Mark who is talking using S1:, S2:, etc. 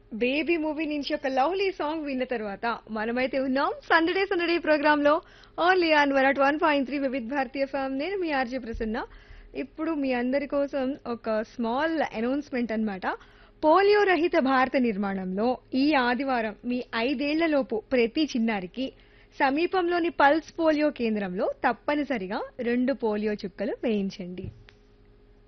S1: Baby movie నుంచి ఒక lovely song విన్న తర్వాత మనమైతే ఉన్నాం సందడే సందడే ప్రోగ్రామ్ లో only on 101.3 Vividh Bharatiya form. నేను మీ ఆర్జే ప్రసన్న. ఇప్పుడు మీ అందరి కోసం ఒక స్మాల్ అనౌన్స్మెంట్ అన్నమాట. పోలియో రహిత భారత నిర్మాణంలో ఈ ఆదివారం మీ 5 ఏళ్లలోపు ప్రతి చిన్నారికి సమీపంలోని పల్స్ పోలియో కేంద్రంలో తప్పనిసరిగా 2 పోలియో చుక్కలు వేయించండి.